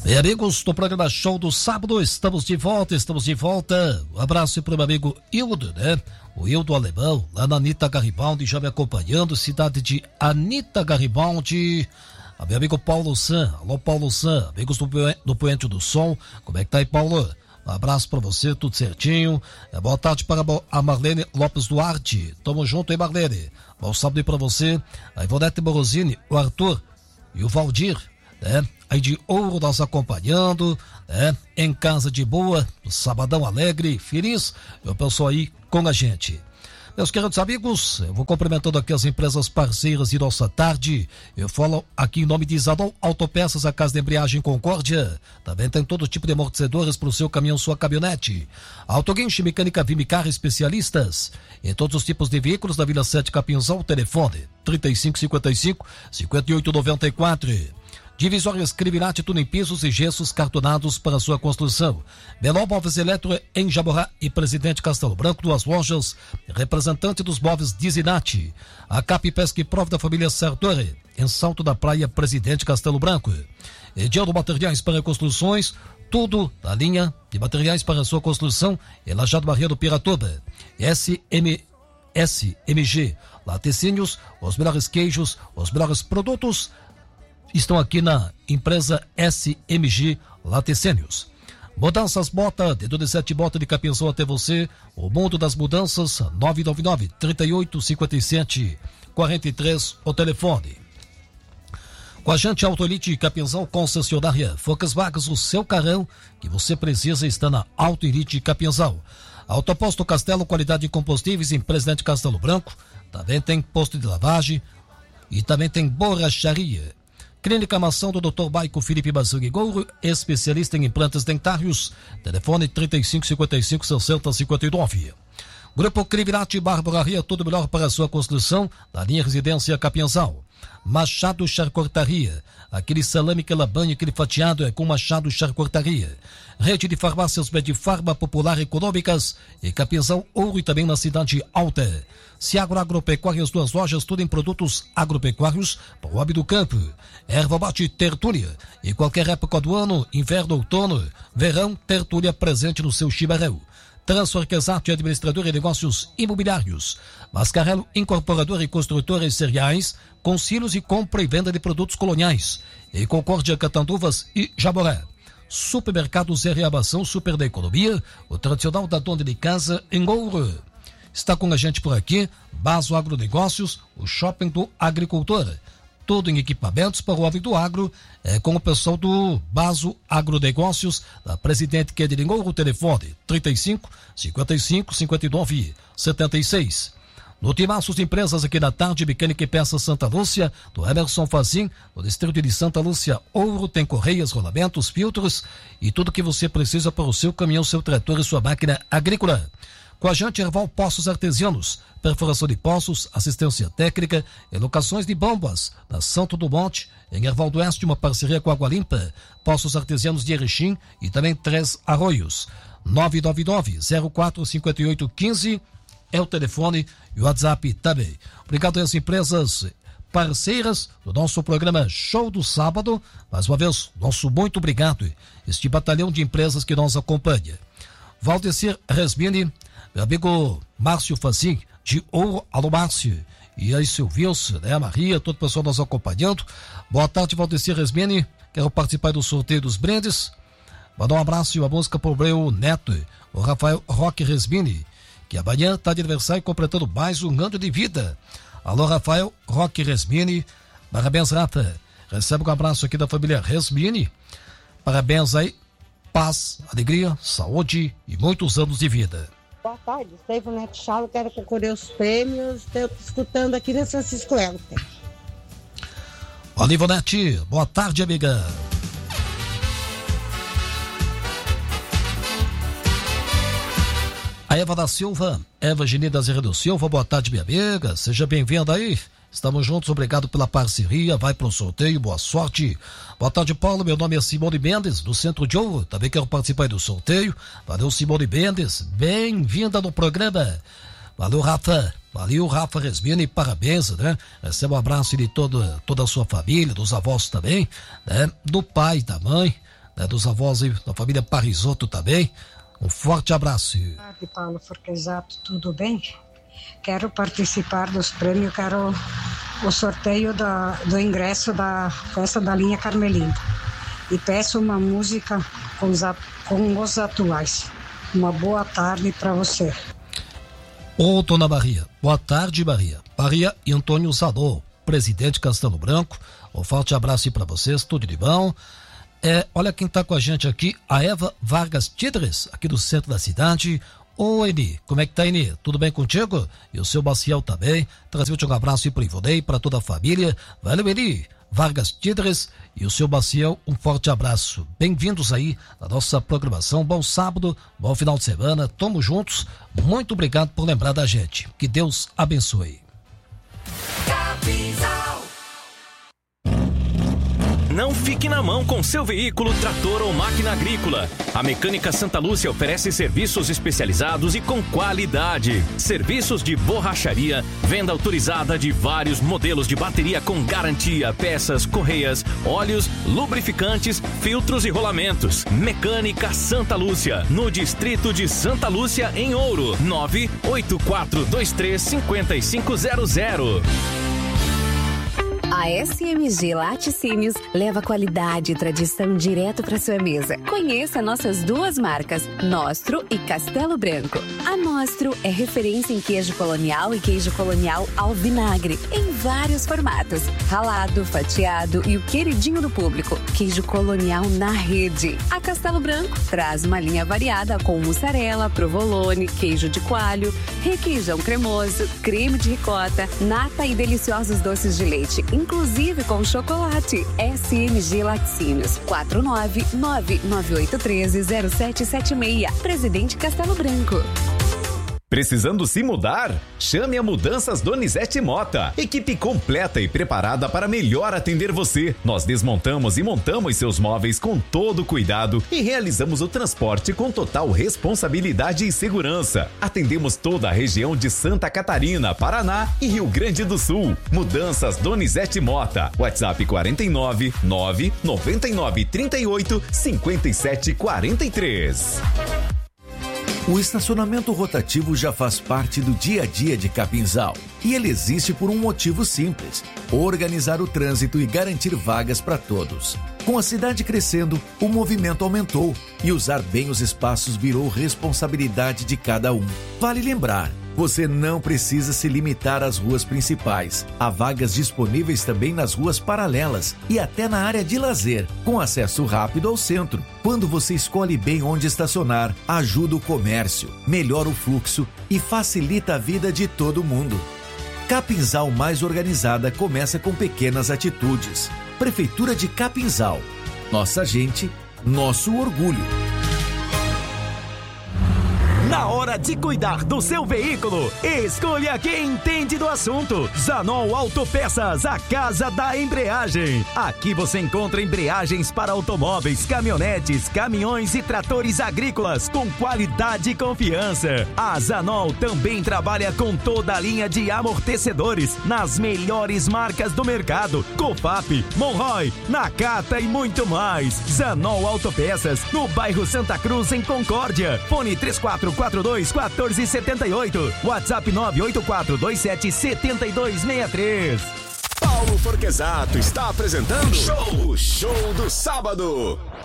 E amigos do programa Show do Sábado, estamos de volta. Um abraço para o meu amigo Hildo, né? O Hildo Alemão, lá na Anita Garibaldi, já me acompanhando, cidade de Anita Garibaldi. A meu amigo Paulo San, alô Paulo San, amigos do Poente do Sol, como é que tá aí, Paulo? Um abraço para você, tudo certinho. Boa tarde para a Marlene Lopes Duarte, tamo junto aí, Marlene. Bom sábado aí para você, a Ivonete Morosini, o Arthur e o Valdir, né? Aí de Ouro nós acompanhando, né? Em casa de boa, sabadão alegre, feliz, o pessoal aí com a gente. Meus queridos amigos, eu vou cumprimentando aqui as empresas parceiras de nossa tarde. Eu falo aqui em nome de Isadol Autopeças, a casa de embreagem Concórdia. Também tem todo tipo de amortecedores para o seu caminhão, sua caminhonete. Autoguinche, mecânica Vimicar, especialistas em todos os tipos de veículos da Vila 7 Capinzal. Telefone 3555-5894. Divisórias Criminati, tudo em pisos e gessos cartonados para sua construção. Melhor Móveis Eletro em Jaborá e Presidente Castelo Branco, 2 lojas, representante dos móveis Dizinati. A Cap Pesca e Prova da família Sartori, em Salto da Praia, Presidente Castelo Branco. Ediano Materiais para Construções, tudo na linha de materiais para sua construção, em Lajado Barreiro Piratuba. SMG, Laticínios, os melhores queijos, os melhores produtos estão aqui na empresa SMG Laticínios. Mudanças Bota, de 17 Bota de Capinzão até você. O mundo das mudanças, 999-3857-43, o telefone. Com a gente, Autoelite Capinzão, concessionária Volkswagen, o seu carrão que você precisa está na Autoelite Capinzão. Autoposto Castelo, qualidade de combustíveis em Presidente Castelo Branco. Também tem posto de lavagem e também tem borracharia. Clínica Mação do Dr. Baico Felipe Bazanguigouro, especialista em implantes dentários. Telefone 3555-6059. Grupo Criminati Barbararia, tudo melhor para a sua construção, na linha Residência Capinzal. Machado Charcortaria, aquele salame, aquela banha, aquele fatiado é com Machado Charcortaria. Rede de farmácias Medifarma Popular Econômicas e Capinzal Ouro e também na Cidade Alta. Ciagro Agropecuária, as 2 lojas, tudo em produtos agropecuários para o homem do campo. Ervabate Tertúlia, em qualquer época do ano, inverno, outono, verão, Tertúlia presente no seu chimarrão. Transforquezate, administrador e negócios imobiliários. Mascarello, incorporador e construtora cereais, concílios e compra e venda de produtos coloniais. Em Concórdia, Catanduvas e Jaboré. Supermercado Zé Reabação, super da economia, o tradicional da dona de casa em Ouro. Está com a gente por aqui, Baso Agronegócios, o shopping do agricultor. Tudo em equipamentos para o homem do agro, com o pessoal do Baso Agronegócios, da Presidente Kedelin Ouro, telefone 35-55-59-76. No Timaços de Empresas aqui na tarde, Mecânica e Peças Santa Lúcia, do Emerson Fazim, no distrito de Santa Lúcia, Ouro, tem correias, rolamentos, filtros e tudo que você precisa para o seu caminhão, seu trator e sua máquina agrícola. Com a gente, Erval Poços Artesianos, perfuração de poços, assistência técnica e locações de bombas, na Santo do Monte, em Erval do Oeste, uma parceria com Água Limpa, Poços Artesianos de Erechim e também 3 Arroios. 999-045815 é o telefone e o WhatsApp também. Obrigado às empresas parceiras do nosso programa Show do Sábado. Mais uma vez, nosso muito obrigado. Este batalhão de empresas que nos acompanha. Valdecir Resmini, meu amigo Márcio Facim, de Ouro, alô Márcio. E aí, Silvilso, né, Maria, todo o pessoal nos acompanhando. Boa tarde, Valdecir Resmini. Quero participar do sorteio dos brindes. Mandar um abraço e uma música pro meu neto, o Rafael Roque Resmini, que amanhã está de aniversário completando mais um ano de vida. Alô, Rafael Roque Resmini. Parabéns, Rafa. Recebe um abraço aqui da família Resmini. Parabéns aí. Paz, alegria, saúde e muitos anos de vida. Boa tarde, Estevão Neto Chalo, quero concorrer aos prêmios, estou escutando aqui na Francisco Helter. Olá, Ivonete, boa tarde, amiga. A Eva da Silva, Eva Genida Zerredo Silva, boa tarde, minha amiga, seja bem-vinda aí. Estamos juntos, obrigado pela parceria, vai pro sorteio, boa sorte. Boa tarde, Paulo, meu nome é Simone Mendes, do Centro de Ouro, também quero participar do sorteio. Valeu, Simone Mendes, bem-vinda no programa. Valeu, Rafa Resmini, parabéns, né? Receba um abraço de toda a sua família, dos avós também, né? Do pai, da mãe, né, dos avós e da família Parisotto também. Um forte abraço. Boa tarde, Paulo Forquesato, tudo bem? Quero participar dos prêmios, quero o sorteio do ingresso da festa da linha Carmelina. E peço uma música com os atuais. Uma boa tarde para você. Ô, dona Maria, boa tarde, Maria. Maria e Antônio Sador, presidente Castelo Branco. Um forte abraço para vocês, tudo de bom. Olha quem tá com a gente aqui, a Eva Vargas Tidres, aqui do centro da cidade. Ô, Eni, como é que tá, Eni? Tudo bem contigo? E o seu Maciel também. Trazer um abraço aí pro Ivonei, para toda a família. Valeu, Eni. Vargas Tidres e o seu Maciel, um forte abraço. Bem-vindos aí na nossa programação. Bom sábado, bom final de semana. Tamo juntos. Muito obrigado por lembrar da gente. Que Deus abençoe. Não fique na mão com seu veículo, trator ou máquina agrícola. A Mecânica Santa Lúcia oferece serviços especializados e com qualidade. Serviços de borracharia, venda autorizada de vários modelos de bateria com garantia, peças, correias, óleos, lubrificantes, filtros e rolamentos. Mecânica Santa Lúcia, no distrito de Santa Lúcia, em Ouro. 984235500. A SMG Laticínios leva qualidade e tradição direto para sua mesa. Conheça nossas duas marcas, Nostro e Castelo Branco. A Nostro é referência em queijo colonial e queijo colonial ao vinagre, em vários formatos. Ralado, fatiado e o queridinho do público, queijo colonial na rede. A Castelo Branco traz uma linha variada com mussarela, provolone, queijo de coalho, requeijão cremoso, creme de ricota, nata e deliciosos doces de leite, inclusive com chocolate. SMG Laticínios, 499-9813-0776. Presidente Castelo Branco. Precisando se mudar? Chame a Mudanças Donizete Mota. Equipe completa e preparada para melhor atender você. Nós desmontamos e montamos seus móveis com todo cuidado e realizamos o transporte com total responsabilidade e segurança. Atendemos toda a região de Santa Catarina, Paraná e Rio Grande do Sul. Mudanças Donizete Mota. WhatsApp 49 999 38 57 43. O estacionamento rotativo já faz parte do dia a dia de Capinzal. E ele existe por um motivo simples: organizar o trânsito e garantir vagas para todos. Com a cidade crescendo, o movimento aumentou e usar bem os espaços virou responsabilidade de cada um. Vale lembrar, você não precisa se limitar às ruas principais. Há vagas disponíveis também nas ruas paralelas e até na área de lazer, com acesso rápido ao centro. Quando você escolhe bem onde estacionar, ajuda o comércio, melhora o fluxo e facilita a vida de todo mundo. Capinzal mais organizada começa com pequenas atitudes. Prefeitura de Capinzal. Nossa gente, nosso orgulho. Na hora de cuidar do seu veículo, escolha quem entende do assunto. Zanol Autopeças, a casa da embreagem. Aqui você encontra embreagens para automóveis, caminhonetes, caminhões e tratores agrícolas com qualidade e confiança. A Zanol também trabalha com toda a linha de amortecedores nas melhores marcas do mercado: Cofap, Monroy, Nakata e muito mais. Zanol Autopeças, no bairro Santa Cruz, em Concórdia. Fone 3442-1478. WhatsApp 984277263. Paulo Forquesato está apresentando o Show do Sábado.